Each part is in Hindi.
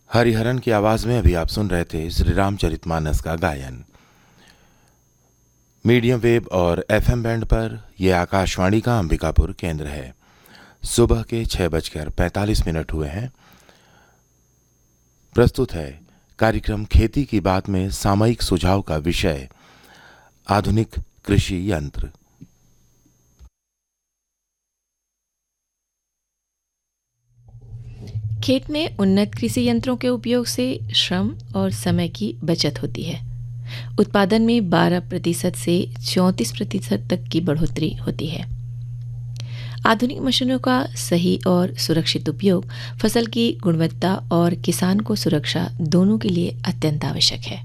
हरिहरन की आवाज में अभी आप सुन रहे थे श्री रामचरितमानस का गायन। मीडियम वेव और एफएम बैंड पर यह आकाशवाणी का अंबिकापुर केंद्र है। सुबह के 6:45 हुए हैं। प्रस्तुत है कार्यक्रम खेती की बात में सामयिक सुझाव का विषय आधुनिक कृषि यंत्र। खेत में उन्नत कृषि यंत्रों के उपयोग से श्रम और समय की बचत होती है। उत्पादन में 12% से 34% तक की बढ़ोतरी होती है। आधुनिक मशीनों का सही और सुरक्षित उपयोग फसल की गुणवत्ता और किसान को सुरक्षा दोनों के लिए अत्यंत आवश्यक है।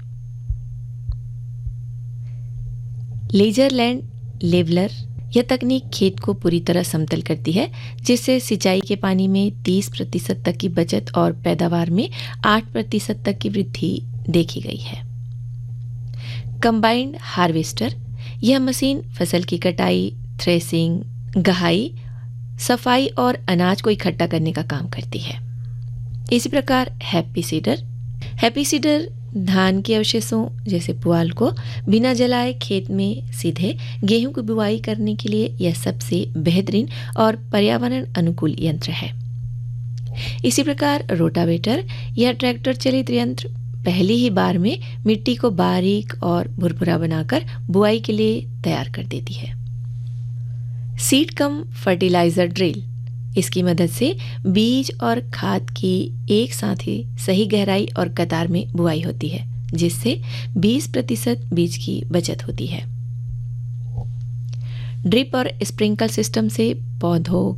लेजर लैंड लेवलर यह तकनीक खेत को पूरी तरह समतल करती है, जिससे सिंचाई के पानी में 30% तक की बचत और पैदावार में 8% तक की वृद्धि देखी गई है। कंबाइंड हार्वेस्टर यह मशीन फसल की कटाई, थ्रेसिंग, गहाई, सफाई और अनाज को इकट्ठा करने का काम करती है। इसी प्रकार हैप्पी सीडर धान के अवशेषों जैसे पुआल को बिना जलाए खेत में सीधे गेहूं की बुआई करने के लिए यह सबसे बेहतरीन और पर्यावरण अनुकूल यंत्र है। इसी प्रकार रोटावेटर यह ट्रैक्टर चलित यंत्र पहली ही बार में मिट्टी को बारीक और भुरभुरा बनाकर बुआई के लिए तैयार कर देती है। सीड कम फर्टिलाइजर ड्रिल इसकी मदद से बीज और खाद की एक साथ ही सही गहराई और कतार में बुआई होती है, जिससे 20% बीज की बचत होती है। ड्रिप और स्प्रिंकल सिस्टम से पौधों